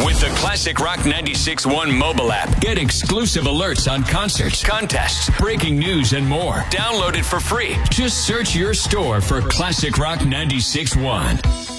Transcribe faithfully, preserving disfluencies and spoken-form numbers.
With the Classic Rock ninety-six point one mobile app, get exclusive alerts on concerts, contests, breaking news, and more. Download it for free. Just search your store for Classic Rock ninety-six point one.